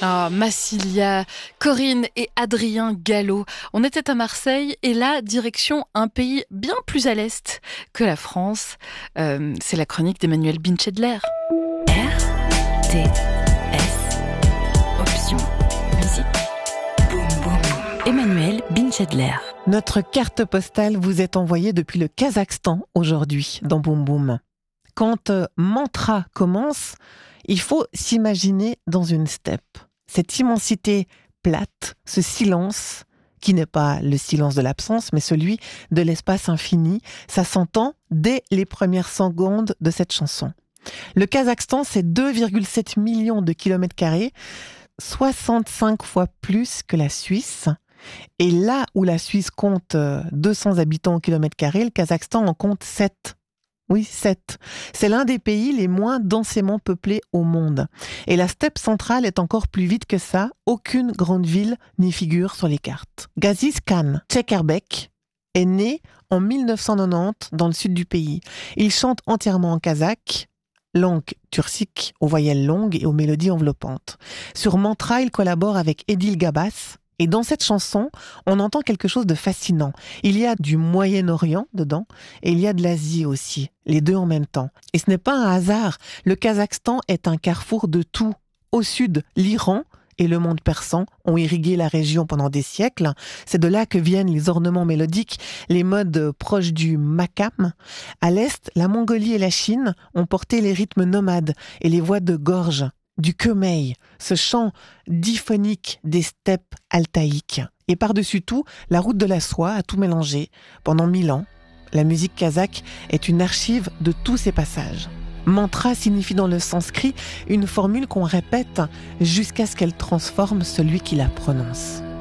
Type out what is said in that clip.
Ah, Massilia, Corinne et Adrien Gallo. On était à Marseille et là, direction un pays bien plus à l'est que la France. C'est la chronique d'Emmanuel Binchedler. RTS, option musique. Boum boum. Emmanuel Binchedler. Notre carte postale vous est envoyée depuis le Kazakhstan aujourd'hui dans Boum Boum. Quand Mantra commence, il faut s'imaginer dans une steppe. Cette immensité plate, ce silence, qui n'est pas le silence de l'absence, mais celui de l'espace infini, ça s'entend dès les premières secondes de cette chanson. Le Kazakhstan, c'est 2,7 millions de kilomètres carrés, 65 fois plus que la Suisse. Et là où la Suisse compte 200 habitants au kilomètre carré, le Kazakhstan en compte 7. Oui, 7. C'est l'un des pays les moins densément peuplés au monde. Et la steppe centrale est encore plus vide que ça. Aucune grande ville n'y figure sur les cartes. Gaziz Khan Tchekerbek est né en 1990 dans le sud du pays. Il chante entièrement en kazakh, langue turcique, aux voyelles longues et aux mélodies enveloppantes. Sur Mantra, il collabore avec Edil Gabas. Et dans cette chanson, on entend quelque chose de fascinant. Il y a du Moyen-Orient dedans et il y a de l'Asie aussi, les deux en même temps. Et ce n'est pas un hasard, le Kazakhstan est un carrefour de tout. Au sud, l'Iran et le monde persan ont irrigué la région pendant des siècles. C'est de là que viennent les ornements mélodiques, les modes proches du makam. À l'est, la Mongolie et la Chine ont porté les rythmes nomades et les voix de gorge. Du kemei, ce chant diphonique des steppes altaïques. Et par-dessus tout, la route de la soie a tout mélangé. Pendant 1000 ans, la musique kazakh est une archive de tous ces passages. Mantra signifie dans le sanskrit une formule qu'on répète jusqu'à ce qu'elle transforme celui qui la prononce.